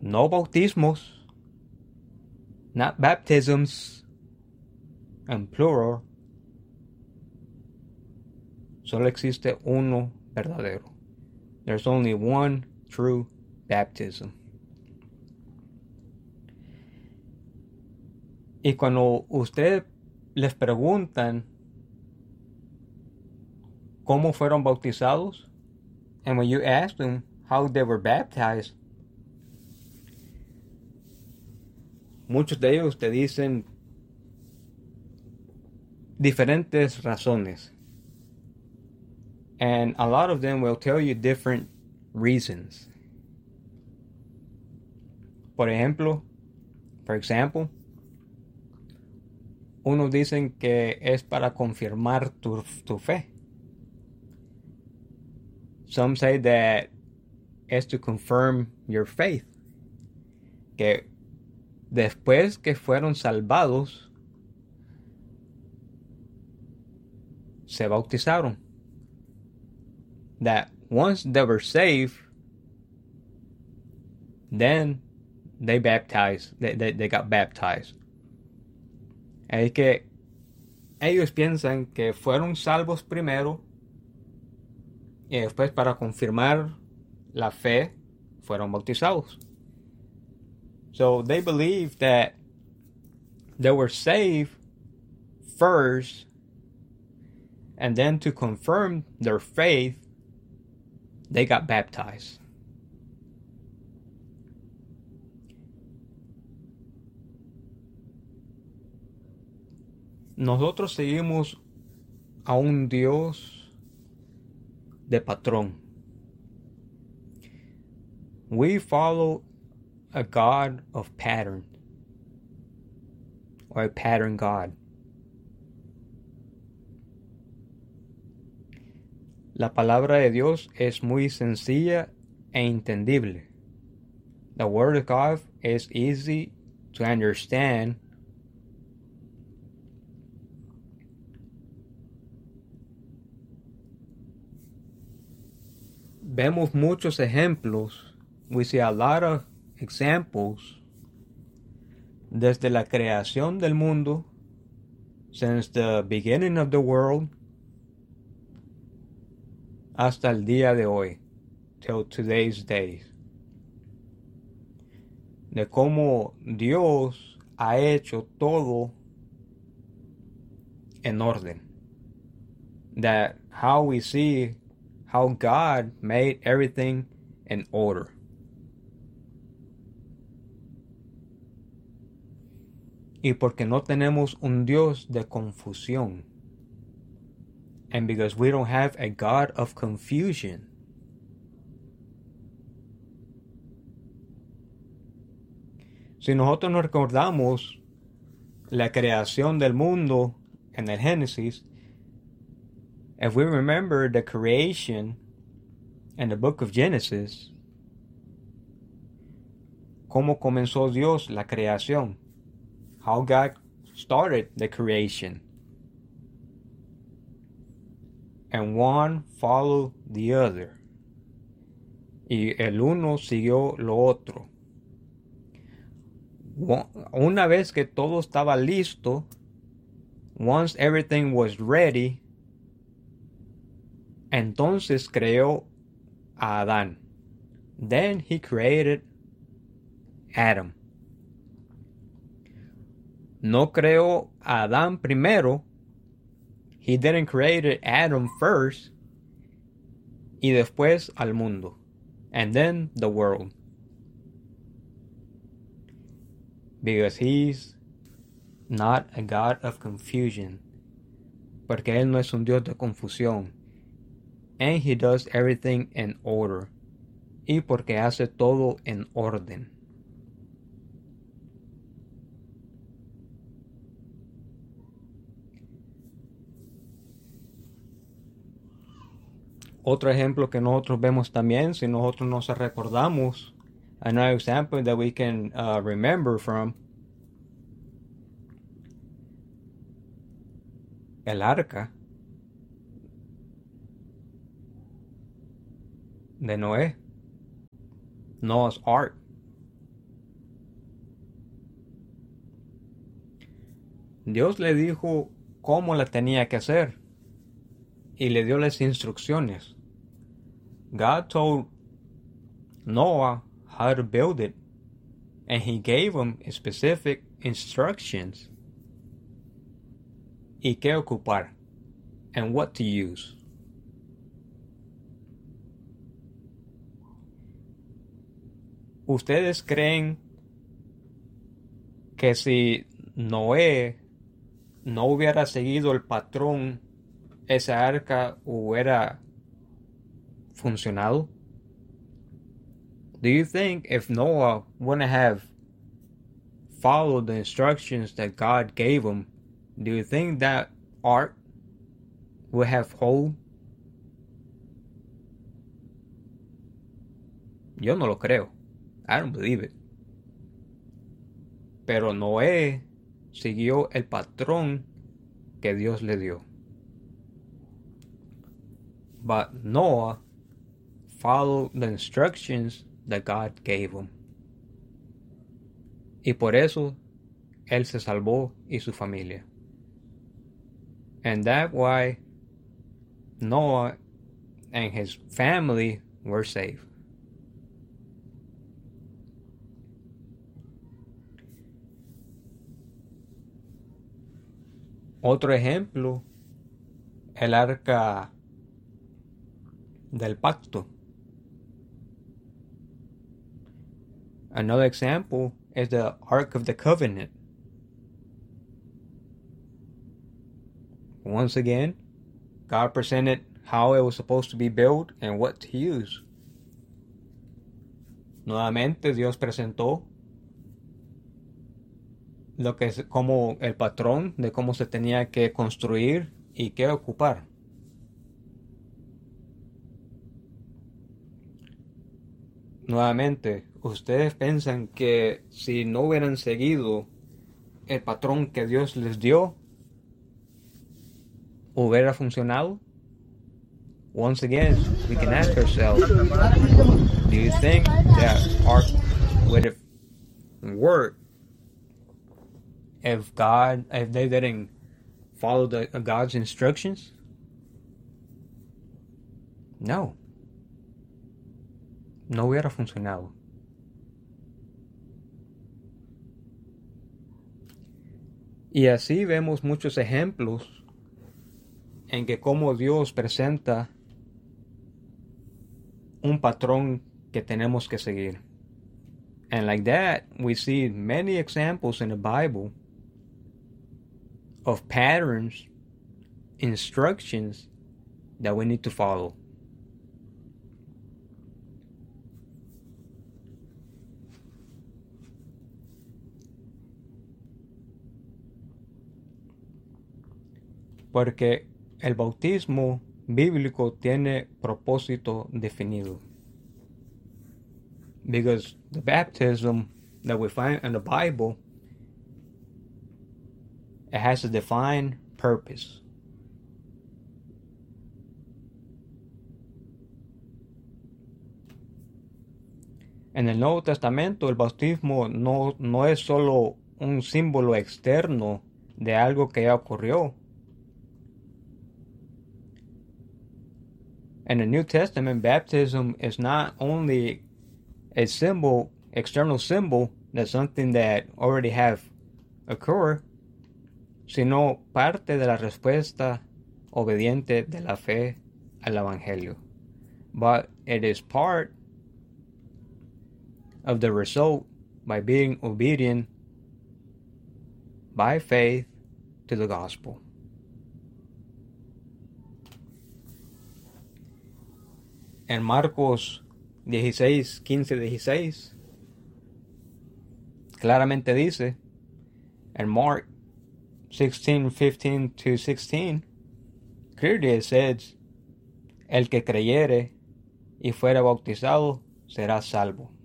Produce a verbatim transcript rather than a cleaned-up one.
no bautismos, not baptisms en plural. Solo existe uno verdadero. There's only one true baptism. Y cuando ustedes les preguntan cómo fueron bautizados, and when you ask them how they were baptized, muchos de ellos te dicen diferentes razones. And a lot of them will tell you different reasons. Por ejemplo, for example, unos dicen que es para confirmar tu, tu fe. Some say that it's to confirm your faith. Que después que fueron salvados, se bautizaron. That once they were saved, then they baptized, they, they, they got baptized. Es que ellos piensan que fueron salvos primero y después para confirmar la fe fueron bautizados. So they believe that they were saved first, and then to confirm their faith, they got baptized. Nosotros seguimos a un Dios de patrón. We follow a God of pattern, or a pattern God. La palabra de Dios es muy sencilla e entendible. The Word of God is easy to understand. Vemos muchos ejemplos. We see a lot of examples desde la creación del mundo, since the beginning of the world, hasta el día de hoy, till today's days, de cómo Dios ha hecho todo en orden. That how we see how God made everything in order. Y porque no tenemos un Dios de confusión. And because we don't have a God of confusion. Si nosotros nos recordamos la creación del mundo en el Génesis, if we remember the creation in the book of Genesis, cómo comenzó Dios la creación, how God started the creation. And one followed the other. Y el uno siguió lo otro. Una vez que todo estaba listo, once everything was ready, entonces creó a Adán. Then he created Adam. No creó a Adán primero. He didn't create Adam first, y después al mundo, and then the world. Because he's not a God of confusion, porque él no es un Dios de confusión, and he does everything in order, y porque hace todo en orden. Otro ejemplo que nosotros vemos también, si nosotros nos recordamos, another example that we can uh, remember from, el arca de Noé, Noah's Ark. Dios le dijo cómo la tenía que hacer y le dio las instrucciones. God told Noah how to build it, and he gave him specific instructions y qué ocupar and what to use. ¿Ustedes creen que si Noé no hubiera seguido el patrón, esa arca hubiera funcionado? Do you think if Noah wouldn't have followed the instructions that God gave him, do you think that ark would have hold? Yo no lo creo. I don't believe it. Pero Noé siguió el patrón que Dios le dio. But Noah followed the instructions that God gave him. Y por eso él se salvó y su familia. And that's why Noah and his family were saved. Otro ejemplo, el arca del pacto. Another example is the Ark of the Covenant. Once again, God presented how it was supposed to be built and what to use. Nuevamente Dios presentó lo que es como el patrón de cómo se tenía que construir y qué ocupar. Nuevamente, ustedes piensan que si no hubieran seguido el patrón que Dios les dio, hubiera funcionado? Once again, we can ask ourselves, do you think that ark would have worked if God, if they didn't follow the God's instructions? No. No hubiera funcionado. Y así vemos muchos ejemplos en que cómo Dios presenta un patrón que tenemos que seguir. And like that, we see many examples in the Bible of patterns, instructions that we need to follow. Porque el bautismo bíblico tiene propósito definido. Because the baptism that we find in the Bible, it has a defined purpose. En el Nuevo Testamento, el bautismo no, no es solo un símbolo externo de algo que ya ocurrió. In the New Testament, baptism is not only a symbol, external symbol, that's something that already have occurred, sino parte de la respuesta obediente de la fe al Evangelio. But it is part of the result by being obedient by faith to the gospel. En Marcos dieciséis, quince, dieciséis, claramente dice, en Mark sixteen, fifteen to sixteen, clearly it says, el que creyere y fuera bautizado será salvo.